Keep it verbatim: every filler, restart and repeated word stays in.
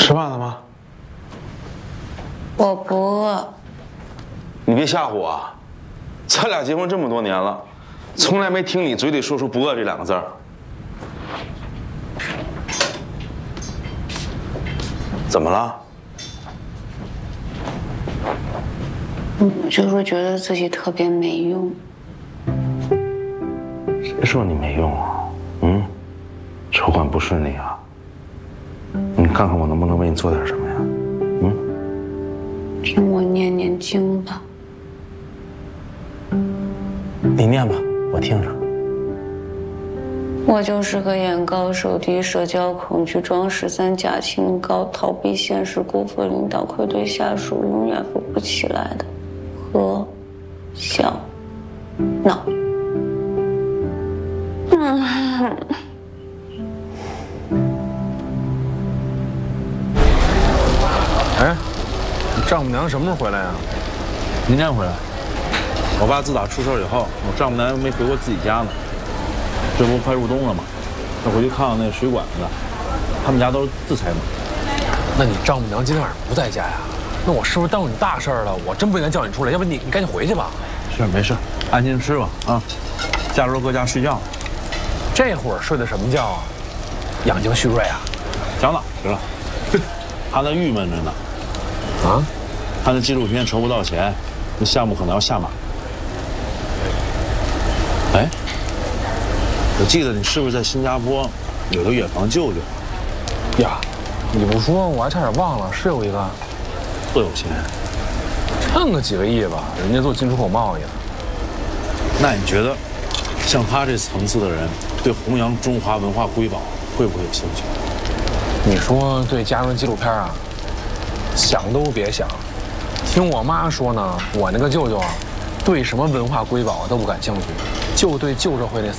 吃饭了吗？ 我不饿。 你别吓唬我，咱俩结婚这么多年了，从来没听你嘴里说出不饿这两个字儿。怎么了？ 我就是觉得自己特别没用。 谁说你没用啊？嗯，筹款不顺利啊？你看看我能不能为你做点什么呀？嗯， 听我念念经吧。 你念吧，我听着。 我就是个眼高手低、社交恐惧、装十三假清高、逃避现实、辜负领导、愧对下属、永远扶不起来的何小闹。嗯。 哎，你丈母娘什么时候回来呀？ 明天回来。我爸自打出事以后，我丈母娘没回过自己家呢。这不快入冬了吗？要回去看看那水管子，他们家都是自采暖。 那你丈母娘今天晚上不在家呀？那我是不是耽误你大事了？我真不应该叫你出来，要不你你赶紧回去吧。 是，没事，安心吃吧啊。下周搁家睡觉。 这会儿睡的什么觉啊？养精蓄锐啊？ 行了，行了，他那郁闷着呢。 啊？ 他那纪录片筹不到钱，那项目可能要下马。哎，我记得你是不是在新加坡有个远房舅舅？ 呀，你不说我还差点忘了，是有一个。 特有钱， 挣个几个亿吧，人家做进出口贸易的。 那你觉得，像他这层次的人，对弘扬中华文化瑰宝会不会有兴趣？ 你说对家人纪录片啊，想都别想。听我妈说呢，我那个舅舅啊，对什么文化瑰宝都不感兴趣，就对旧社会那